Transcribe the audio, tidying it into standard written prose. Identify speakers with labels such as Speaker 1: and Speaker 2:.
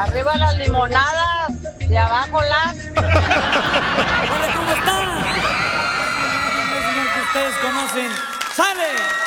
Speaker 1: Arriba las limonadas y abajo las...
Speaker 2: Hola, ¿cómo están? Que ustedes conocen. ¡Sale!